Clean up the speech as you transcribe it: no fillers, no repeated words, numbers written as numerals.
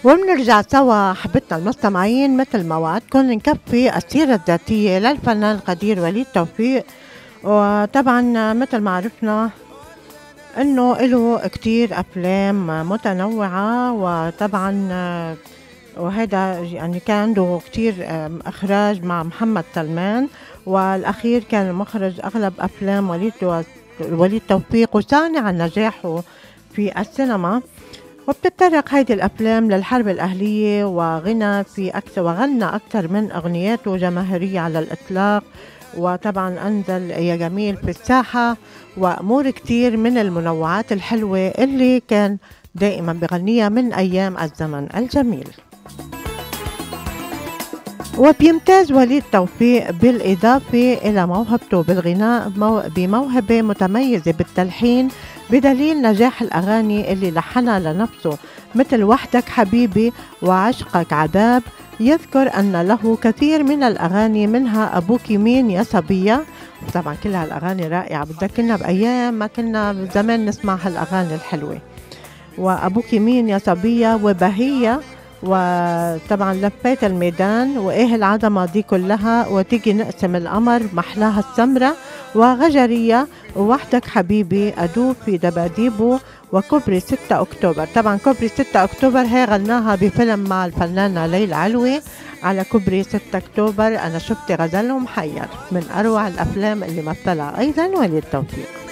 وبنرجع سوا حبتنا المستمعين مثل ما وعدكم نكفي السيرة الذاتية للفنان القدير وليد توفيق. وطبعا مثل ما عرفنا انه له كتير افلام متنوعة، وطبعا وهذا يعني كان عنده كتير اخراج مع محمد سلمان، والاخير كان مخرج اغلب افلام وليد توفيق وصانع نجاحه في السينما. وبتتطرق هيدي الأفلام للحرب الأهلية، وغنى أكثر من أغنياته جماهيرية على الإطلاق. وطبعا أنزل يا جميل في الساحة وأمور كتير من المنوعات الحلوة اللي كان دائما بغنيها من أيام الزمن الجميل. وبيمتاز وليد توفيق بالإضافة إلى موهبته بالغناء بموهبة متميزة بالتلحين، بدليل نجاح الأغاني اللي لحنها لنفسه مثل وحدك حبيبي وعشقك عذاب. يذكر أن له كثير من الأغاني منها أبوك مين يا صبية، طبعا كل هالأغاني رائعة بتذكرنا بأيام ما كنا زمان نسمع هالأغاني الحلوة. وأبوك مين يا صبية وبهية، وطبعا لفيت الميدان وإيه العظمة دي كلها، وتيجي نقسم القمر محلاها السمرة، وغجرية، ووحدك حبيبي، أدوب في دباديبه، وكوبري 6 أكتوبر. طبعا كوبري 6 أكتوبر هي غناها بفيلم مع الفنانة ليلى علوي على كوبري 6 أكتوبر. أنا شفت غزل ومحير، من أروع الأفلام اللي مثلها أيضا وليد توفيق.